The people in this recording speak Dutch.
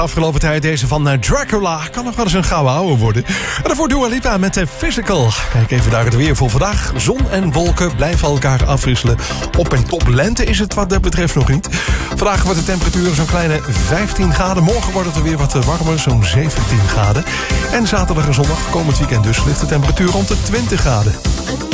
Afgelopen tijd deze van Dracula. Kan nog wel eens een gouden ouwe worden. En daarvoor Dua Lipa met Physical. Kijk even naar het weer voor vandaag. Zon en wolken blijven elkaar afwisselen. Op en top lente is het wat dat betreft nog niet. Vandaag wordt de temperatuur zo'n kleine 15 graden. Morgen wordt het er weer wat warmer, zo'n 17 graden. En zaterdag en zondag, komend weekend dus, ligt de temperatuur rond de 20 graden.